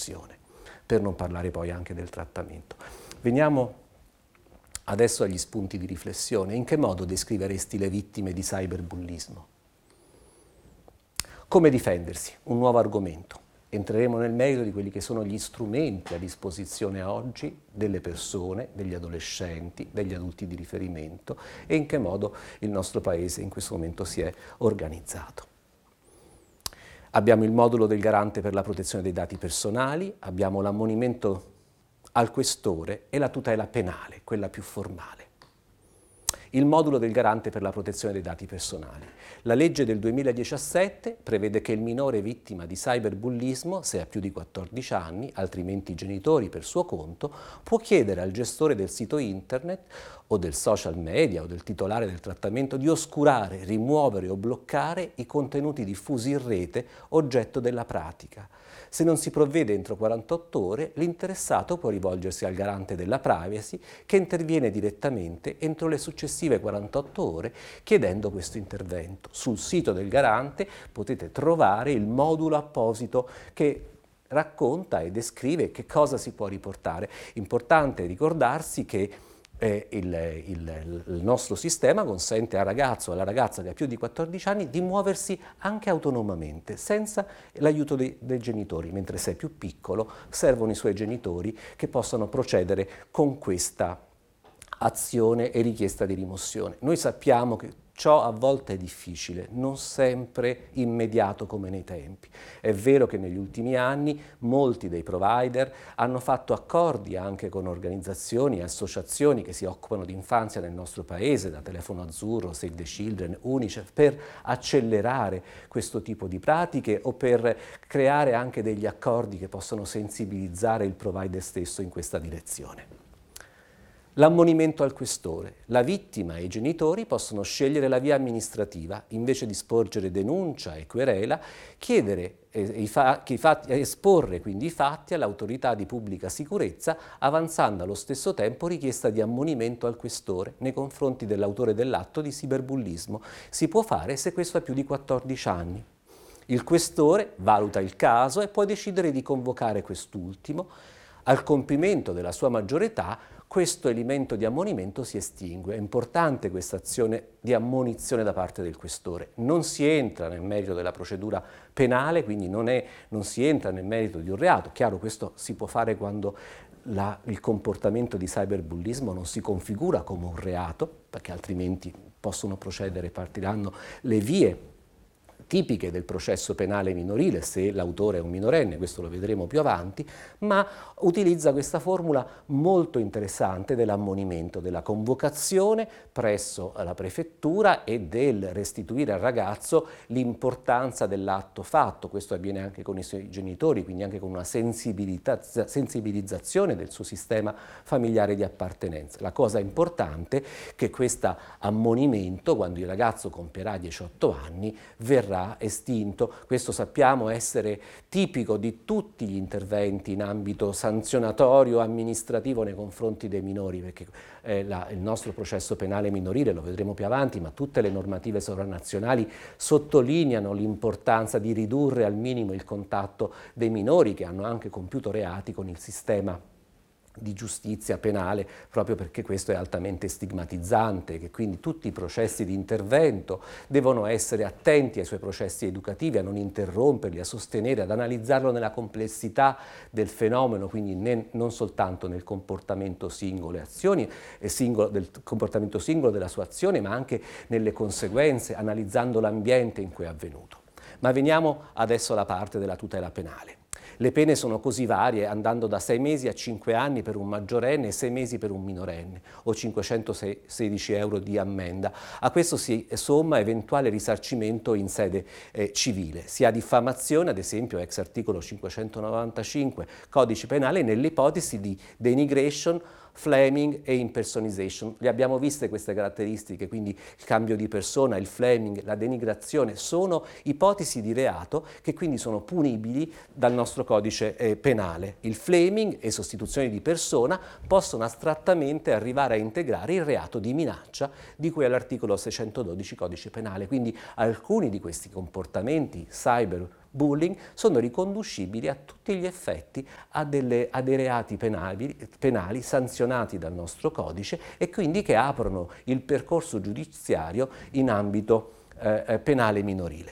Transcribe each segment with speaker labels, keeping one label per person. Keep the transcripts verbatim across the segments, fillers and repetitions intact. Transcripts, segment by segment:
Speaker 1: prevenzione, per non parlare poi anche del trattamento. Veniamo adesso agli spunti di riflessione. In che modo descriveresti le vittime di cyberbullismo? Come difendersi? Un nuovo argomento. Entreremo nel merito di quelli che sono gli strumenti a disposizione oggi delle persone, degli adolescenti, degli adulti di riferimento e in che modo il nostro Paese in questo momento si è organizzato. Abbiamo il modulo del garante per la protezione dei dati personali, abbiamo l'ammonimento al questore e la tutela penale, quella più formale. Il modulo del garante per la protezione dei dati personali. La legge del duemiladiciassette prevede che il minore vittima di cyberbullismo, se ha più di quattordici anni, altrimenti i genitori per suo conto, può chiedere al gestore del sito internet o del social media o del titolare del trattamento di oscurare, rimuovere o bloccare i contenuti diffusi in rete oggetto della pratica. Se non si provvede entro quarantotto ore, l'interessato può rivolgersi al garante della privacy che interviene direttamente entro le successive quarantotto ore chiedendo questo intervento. Sul sito del garante potete trovare il modulo apposito che racconta e descrive che cosa si può riportare. Importante ricordarsi che Eh, il, il, il nostro sistema consente al ragazzo o alla ragazza che ha più di quattordici anni di muoversi anche autonomamente, senza l'aiuto dei, dei genitori, mentre se è più piccolo servono i suoi genitori che possano procedere con questa azione e richiesta di rimozione. Noi sappiamo che ciò a volte è difficile, non sempre immediato come nei tempi. È vero che negli ultimi anni molti dei provider hanno fatto accordi anche con organizzazioni e associazioni che si occupano di infanzia nel nostro paese, da Telefono Azzurro, Save the Children, Unicef, per accelerare questo tipo di pratiche o per creare anche degli accordi che possano sensibilizzare il provider stesso in questa direzione. L'ammonimento al questore. La vittima e i genitori possono scegliere la via amministrativa, invece di sporgere denuncia e querela, chiedere eh, i fa- che i fatti, esporre quindi i fatti all'autorità di pubblica sicurezza, avanzando allo stesso tempo richiesta di ammonimento al questore nei confronti dell'autore dell'atto di cyberbullismo. Si può fare se questo ha più di quattordici anni. Il questore valuta il caso e può decidere di convocare quest'ultimo. Al compimento della sua maggiore età, questo elemento di ammonimento si estingue. È importante questa azione di ammonizione da parte del questore. Non si entra nel merito della procedura penale, quindi non, è, non si entra nel merito di un reato. Chiaro, questo si può fare quando la, il comportamento di cyberbullismo non si configura come un reato, perché altrimenti possono procedere, partiranno le vie tipiche del processo penale minorile, se l'autore è un minorenne, questo lo vedremo più avanti, ma utilizza questa formula molto interessante dell'ammonimento, della convocazione presso la prefettura e del restituire al ragazzo l'importanza dell'atto fatto. Questo avviene anche con i suoi genitori, quindi anche con una sensibilizzazione del suo sistema familiare di appartenenza. La cosa importante è che questo ammonimento, quando il ragazzo compierà diciotto anni, verrà estinto. Questo sappiamo essere tipico di tutti gli interventi in ambito sanzionatorio amministrativo nei confronti dei minori, perché eh, la, il nostro processo penale minorile, lo vedremo più avanti, ma tutte le normative sovranazionali sottolineano l'importanza di ridurre al minimo il contatto dei minori che hanno anche compiuto reati con il sistema di giustizia penale, proprio perché questo è altamente stigmatizzante, che quindi tutti i processi di intervento devono essere attenti ai suoi processi educativi, a non interromperli, a sostenere, ad analizzarlo nella complessità del fenomeno, quindi ne, non soltanto nel comportamento singolo e azioni, e singolo, del comportamento singolo della sua azione, ma anche nelle conseguenze, analizzando l'ambiente in cui è avvenuto. Ma veniamo adesso alla parte della tutela penale. Le pene sono così varie, andando da sei mesi a cinque anni per un maggiorenne e sei mesi per un minorenne, o cinquecentosedici euro di ammenda. A questo si somma eventuale risarcimento in sede eh, civile. Si ha diffamazione, ad esempio, ex articolo cinquecentonovantacinque Codice Penale, nell'ipotesi di denigration, flaming e impersonation. Le abbiamo viste queste caratteristiche, quindi il cambio di persona, il flaming, la denigrazione, sono ipotesi di reato che quindi sono punibili dal nostro codice eh, penale. Il flaming e sostituzione di persona possono astrattamente arrivare a integrare il reato di minaccia di cui all'articolo seicentododici Codice Penale, quindi alcuni di questi comportamenti cyber bullying sono riconducibili a tutti gli effetti a, delle, a dei reati penali, penali sanzionati dal nostro codice e quindi che aprono il percorso giudiziario in ambito eh, penale minorile.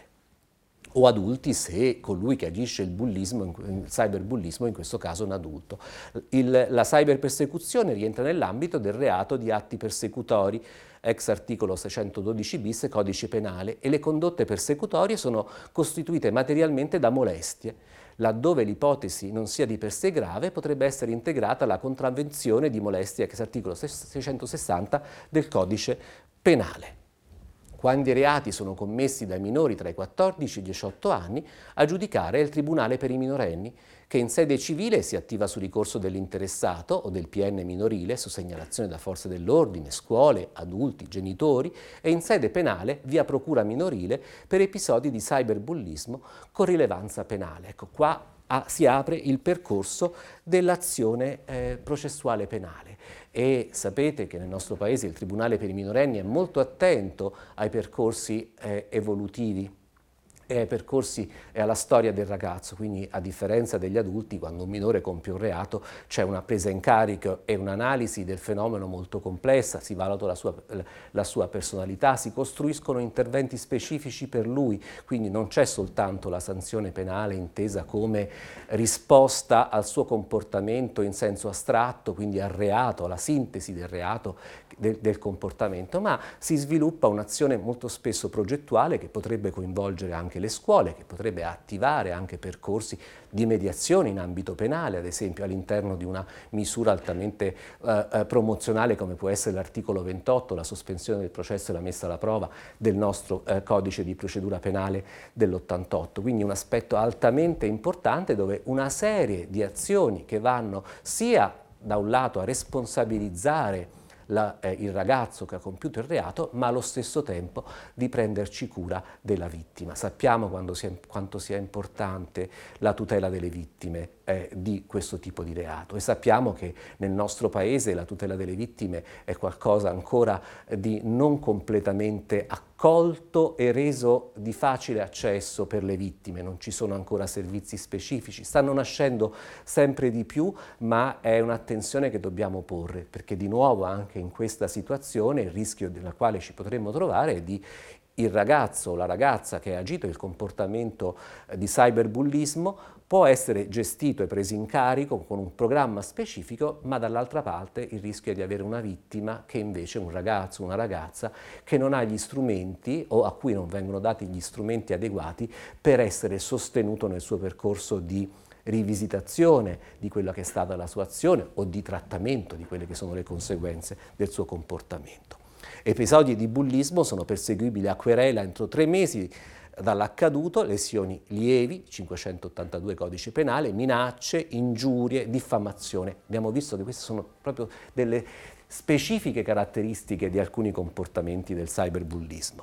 Speaker 1: O adulti se colui che agisce il bullismo, il cyberbullismo, in questo caso è un adulto. Il, la cyberpersecuzione rientra nell'ambito del reato di atti persecutori, ex articolo seicentododici bis codice penale, e le condotte persecutorie sono costituite materialmente da molestie. Laddove l'ipotesi non sia di per sé grave, potrebbe essere integrata la contravvenzione di molestie ex articolo seicentosessanta del codice penale. Quando i reati sono commessi dai minori tra i quattordici e i diciotto anni, a giudicare è il Tribunale per i minorenni, che in sede civile si attiva su ricorso dell'interessato o del P N minorile su segnalazione da forze dell'ordine, scuole, adulti, genitori, e in sede penale via procura minorile per episodi di cyberbullismo con rilevanza penale. Ecco, qua ah, si apre il percorso dell'azione eh, processuale penale. E sapete che nel nostro paese il Tribunale per i minorenni è molto attento ai percorsi eh, evolutivi e ai percorsi e alla storia del ragazzo, quindi a differenza degli adulti, quando un minore compie un reato c'è una presa in carico e un'analisi del fenomeno molto complessa, si valuta la sua, la sua personalità, si costruiscono interventi specifici per lui, quindi non c'è soltanto la sanzione penale intesa come risposta al suo comportamento in senso astratto, quindi al reato, alla sintesi del reato, del, del comportamento, ma si sviluppa un'azione molto spesso progettuale che potrebbe coinvolgere anche le scuole, che potrebbe attivare anche percorsi di mediazione in ambito penale, ad esempio all'interno di una misura altamente eh, promozionale come può essere l'articolo ventotto, la sospensione del processo e la messa alla prova del nostro eh, codice di procedura penale dell'ottantotto. Quindi un aspetto altamente importante dove una serie di azioni che vanno sia da un lato a responsabilizzare La, eh, il ragazzo che ha compiuto il reato, ma allo stesso tempo di prenderci cura della vittima. Sappiamo quando sia, quanto sia importante la tutela delle vittime eh, di questo tipo di reato e sappiamo che nel nostro paese la tutela delle vittime è qualcosa ancora eh, di non completamente accolto e reso di facile accesso per le vittime. Non ci sono ancora servizi specifici, stanno nascendo sempre di più, ma è un'attenzione che dobbiamo porre, perché di nuovo anche in questa situazione il rischio nella quale ci potremmo trovare è di il ragazzo o la ragazza che ha agito il comportamento di cyberbullismo può essere gestito e preso in carico con un programma specifico, ma dall'altra parte il rischio è di avere una vittima che invece è un ragazzo, una ragazza che non ha gli strumenti o a cui non vengono dati gli strumenti adeguati per essere sostenuto nel suo percorso di rivisitazione di quella che è stata la sua azione o di trattamento di quelle che sono le conseguenze del suo comportamento. Episodi di bullismo sono perseguibili a querela entro tre mesi dall'accaduto, lesioni lievi, cinquecentottantadue codice penale, minacce, ingiurie, diffamazione. Abbiamo visto che queste sono proprio delle specifiche caratteristiche di alcuni comportamenti del cyberbullismo.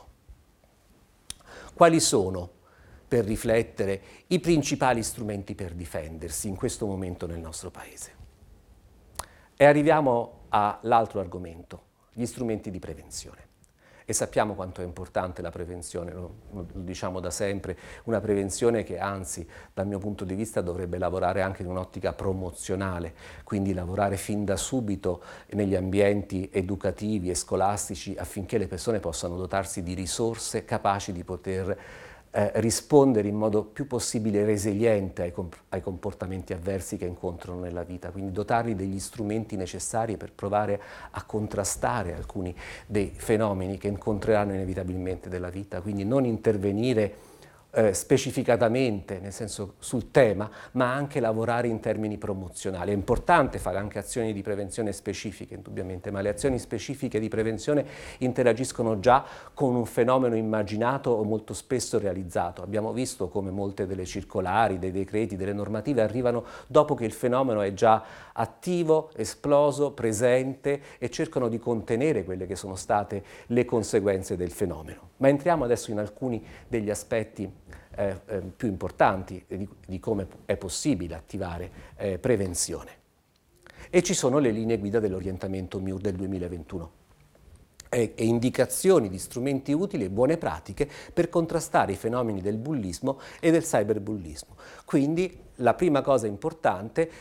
Speaker 1: Quali sono, per riflettere, i principali strumenti per difendersi in questo momento nel nostro Paese? E arriviamo all'altro argomento, gli strumenti di prevenzione. E sappiamo quanto è importante la prevenzione, lo, lo diciamo da sempre, una prevenzione che anzi dal mio punto di vista dovrebbe lavorare anche in un'ottica promozionale, quindi lavorare fin da subito negli ambienti educativi e scolastici affinché le persone possano dotarsi di risorse capaci di poter Eh, rispondere in modo più possibile resiliente ai, comp ai comportamenti avversi che incontrano nella vita, quindi dotarli degli strumenti necessari per provare a contrastare alcuni dei fenomeni che incontreranno inevitabilmente della vita, quindi non intervenire Eh, specificatamente, nel senso sul tema, ma anche lavorare in termini promozionali. È importante fare anche azioni di prevenzione specifiche, indubbiamente, ma le azioni specifiche di prevenzione interagiscono già con un fenomeno immaginato o molto spesso realizzato. Abbiamo visto come molte delle circolari, dei decreti, delle normative arrivano dopo che il fenomeno è già attivo, esploso, presente e cercano di contenere quelle che sono state le conseguenze del fenomeno. Ma entriamo adesso in alcuni degli aspetti Eh, eh, più importanti di, di come è possibile attivare eh, prevenzione. E ci sono le linee guida dell'orientamento M I U R del duemilaventuno. e, e indicazioni di strumenti utili e buone pratiche per contrastare i fenomeni del bullismo e del cyberbullismo. Quindi la prima cosa importante